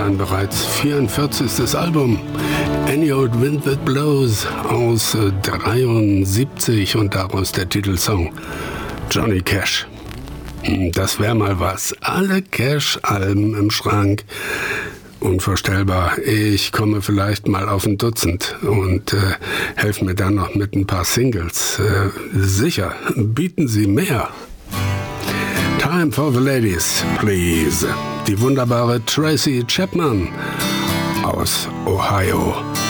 sein bereits 44. Album Any Old Wind That Blows aus 73 und daraus der Titelsong Johnny Cash. Das wäre mal was. Alle Cash-Alben im Schrank. Unvorstellbar. Ich komme vielleicht mal auf ein Dutzend und helfe mir dann noch mit ein paar Singles. Sicher, bieten Sie mehr. Time for the Ladies, please. Die wunderbare Tracy Chapman aus Ohio.